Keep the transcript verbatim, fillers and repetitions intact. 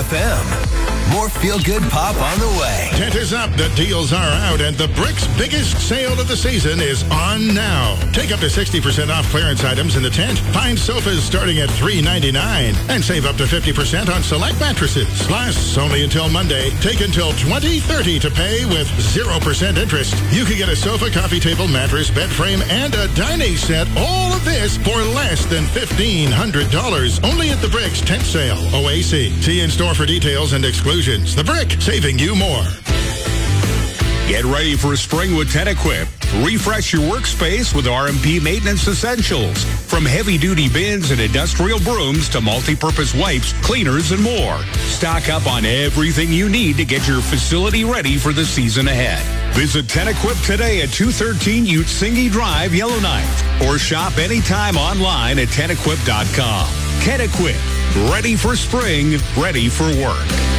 F M. More feel-good pop on the way. Tent is up, the deals are out, and the Brick's biggest sale of the season is on now. Take up to sixty percent off clearance items in the tent. Find sofas starting at three ninety-nine and save up to fifty percent on select mattresses. Lasts only until Monday. Take until twenty thirty to pay with zero percent interest. You can get a sofa, coffee table, mattress, bed frame, and a dining set. All of this for less than fifteen hundred dollars. Only at the Brick's tent sale. O A C. See in store for details and exclusions. The Brick, saving you more. Get ready for spring with Ten-Equip. Refresh your workspace with R M P Maintenance Essentials. From heavy-duty bins and industrial brooms to multi-purpose wipes, cleaners, and more. Stock up on everything you need to get your facility ready for the season ahead. Visit Ten-Equip today at two thirteen Utsingi Drive, Yellowknife. Or shop anytime online at ten equip dot com. Ten-Equip. Ready for spring, ready for work.